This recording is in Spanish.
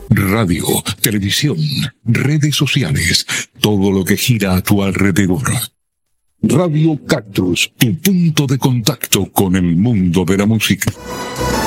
Radio, televisión, redes sociales, todo lo que gira a tu alrededor. Radio Cactus, tu punto de contacto con el mundo de la música.